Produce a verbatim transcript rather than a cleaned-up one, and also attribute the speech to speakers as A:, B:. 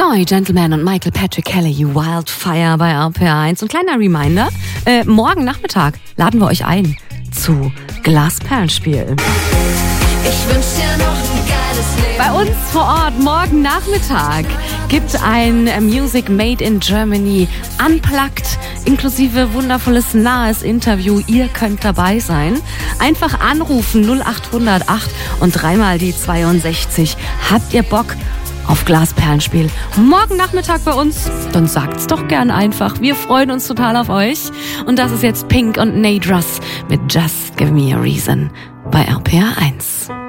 A: Joy, Gentleman und Michael Patrick Kelly, Wildfire bei R P R eins. Und kleiner Reminder, äh, morgen Nachmittag laden wir euch ein zu Glasperlenspiel.
B: Ich wünsch dir noch ein geiles Leben.
A: Bei uns vor Ort morgen Nachmittag gibt ein Music Made in Germany Unplugged, inklusive wundervolles nahes Interview. Ihr könnt dabei sein. Einfach anrufen null acht null null acht und dreimal die zweiundsechzig. Habt ihr Bock auf Glasperlenspiel morgen Nachmittag bei uns? Dann sagt's doch gern einfach. Wir freuen uns total auf euch. Und das ist jetzt Pink und Nate Russ mit Just Give Me a Reason bei R P R eins.